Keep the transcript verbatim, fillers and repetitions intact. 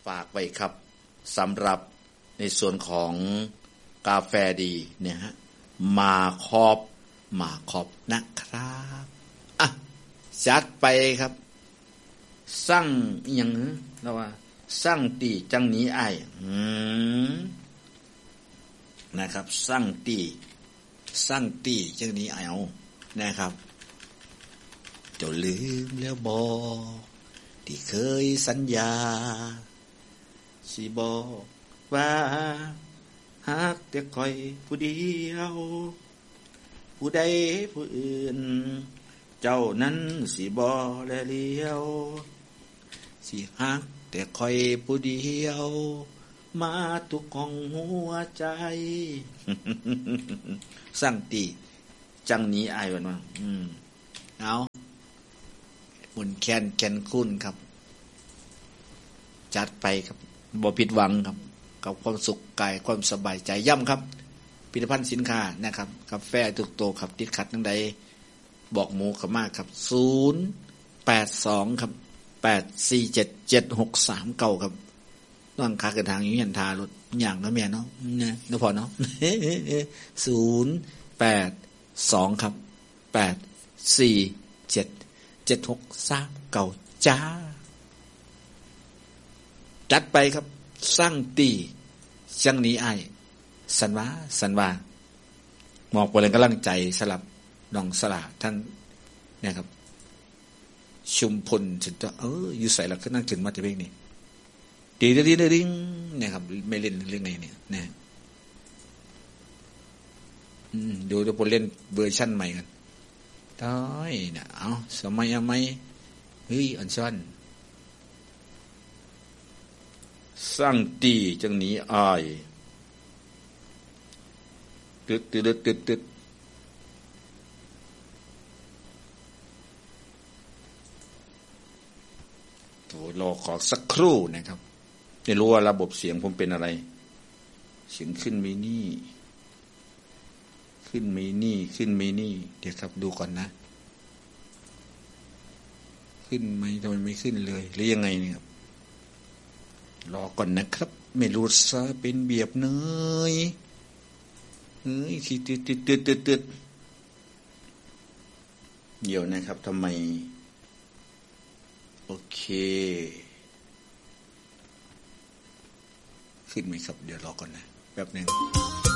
ฝากไว้ครับสำหรับในส่วนของกาแฟดีเนี่ยฮะมาครอบมาครอบนะครับอ่ะจัดไปครับสั่งอย่างนี้เราว่าสั่งตีจังนี้ไอ้อืมนะครับสั่งตีสั่งตีจังนี้ไอ้เอานะครับเจ้าลืมแล้วบอกที่เคยสัญญาสิบอกว่าหากแต่คอยผู้เดียวผู้ใดผู้อื่นเจ้านั้นสิบ่แลเลียวสิหักแต่คอยผู้เดียวมาทุกของหัวใจสั่งตีจังนี้อายวันว่าอืมเอาบุญแคนแคนคุณครับจัดไปครับบ่ผิดหวังครับกับความสุขกายความสบายใจย่ำครับผลิตภัณฑ์สินค้านะครับกาแฟทุกตัวครับติดขัดทั้งใดบอกหมูขมากครับศูนย์แปดสองครับแปดสี่เจ็ดเจ็ดหกสามเก้าครับต้องขาเกินทางอยู่ยันทารถอย่างนะแม่เนาะนะนะพอเนาะศูนย์แปดสองครับแปดสี่เจ็ดเจ็ดหกสามเก้าจ้าจัดไปครับสร้างตีจังนี้ไอ้สันว่าสันว่าหมอกไปเลยกำลังใจสลับน้องสลาทั้งนะครับชุมพลถึงจะเอออยู่ใส่แล้วก็นั่งถึงมาแต่เพลงนี้ดีดีดีดิ้งเนี่ยครับไม่เล่นเรื่องไหนเนี่ยนะดูตัวพลเล่นเวอร์ชั่นใหม่กันต้อยเนี่ยเอาสมัยอะไรเฮ้ยอันซ่อนสร้างตีจังนี้อายตึ๊ดตึ๊ดตึ๊ดตึ๊ดโถ่รอขอสักครู่นะครับไม่รู้ว่าระบบเสียงผมเป็นอะไรเสียงขึ้นไม่นี่ขึ้นไม่นี่ขึ้นไม่นี่เดี๋ยวครับดูก่อนนะขึ้นไหมทำไมไม่ขึ้นเลยหรือยังไงเนี่ยรอก่อนนะครับไม่รู้ซะเป็นเบียบเนยเฮ้ยที่ตึ๊ดตึ๊ดตึ๊ดตึ๊ดตึ๊ดเดี๋ยวนะครับทำไมโอเคขึ้นไหมครับเดี๋ยวรอก่อนนะแป๊บนึง